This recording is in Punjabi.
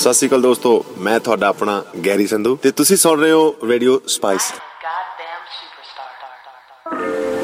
ਸਤਿ ਸ਼੍ਰੀ ਅਕਾਲ ਦੋਸਤੋ, ਮੈਂ ਤੁਹਾਡਾ ਆਪਣਾ ਗੈਰੀ ਸੰਧੂ ਤੇ ਤੁਸੀਂ ਸੁਣ ਰਹੇ ਹੋ ਰੇਡੀਓ ਸਪਾਈਸ।